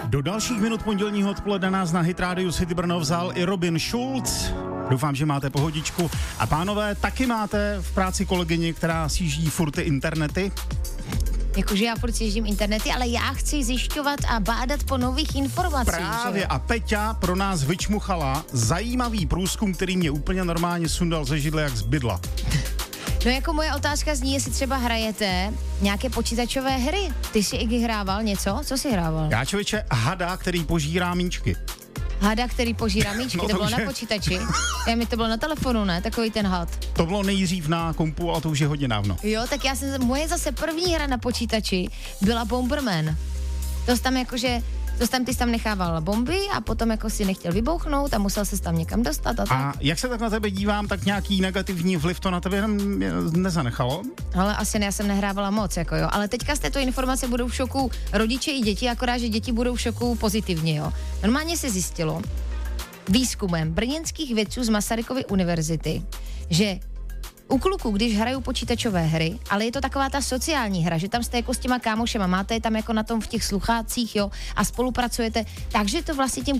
Do dalších minut pondělního odpoledne nás na Hit Radio City Brno vzal i Robin Schulz. Doufám, že máte pohodičku. A pánové, taky máte v práci kolegyni, která sjíždí furt ty internety? Jakože já furt sjíždím internety, ale já chci zjišťovat a bádat po nových informacích. Právě. Že? A Peťa pro nás vyčmuchala zajímavý průzkum, který mě úplně normálně sundal ze židle jak z bydla. No jako moje otázka zní, jestli třeba hrajete nějaké počítačové hry. Ty jsi i hrával něco? Co jsi hrával? Já, člověče, hada, který požírá míčky. Hada, který požírá míčky, No to bylo už na je. počítači. Mi to bylo na telefonu, ne? Takový ten had. To bylo nejdřív na kompu, ale to už je hodně dávno. Jo, tak moje zase první hra na počítači byla Bomberman. To tam ty jsi tam nechával bomby a potom jako si nechtěl vybouchnout a musel se tam někam dostat a tak. A jak se tak na tebe dívám, tak nějaký negativní vliv to na tebe nezanechalo? Ale asi já jsem nehrávala moc, jako jo. Ale teďka z této informace budou v šoku rodiče i děti, akorát, že děti budou v šoku pozitivně, jo. Normálně se zjistilo výzkumem brněnských vědců z Masarykovy univerzity, že u kluků, když hrajou počítačové hry, ale je to taková ta sociální hra, že tam jste jako s těma kámošema, máte je tam jako na tom v těch sluchácích, jo, a spolupracujete, takže to vlastně těm